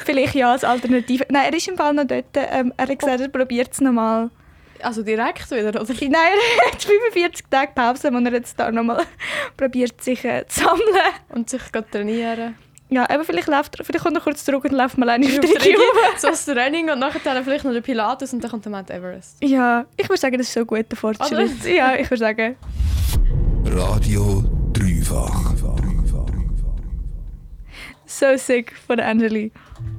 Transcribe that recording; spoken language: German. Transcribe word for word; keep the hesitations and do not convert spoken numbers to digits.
Vielleicht ja als Alternative. Nein, er ist im Fall noch dort. Ähm, er hat gesagt, er probiert es nochmal. Also direkt wieder, oder? Nein, er hat fünfundvierzig Tage Pause, wo er jetzt da nochmal probiert, sich äh, zu sammeln. Und sich gerade trainieren. Ja, aber vielleicht, läuft, vielleicht kommt er kurz zurück und läuft mal eine auf Auf die der Region. So das Training und nachher dann vielleicht noch der Pilates und dann kommt der Mount Everest. Ja, ich würde sagen, das ist so ein guter Fortschritt. Oder? Ja, ich würde sagen. Radio Dreifach. So sick von Angeli.